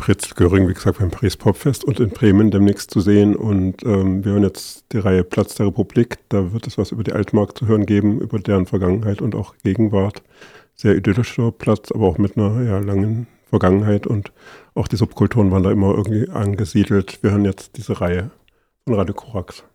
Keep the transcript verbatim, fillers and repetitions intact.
Fritzl Göring, wie gesagt, beim Paris Popfest und in Bremen demnächst zu sehen. Und ähm, wir hören jetzt die Reihe Platz der Republik. Da wird es was über die Altmark zu hören geben, über deren Vergangenheit und auch Gegenwart. Sehr idyllischer Platz, aber auch mit einer ja, langen Vergangenheit. Und auch die Subkulturen waren da immer irgendwie angesiedelt. Wir hören jetzt diese Reihe von Radio Korax.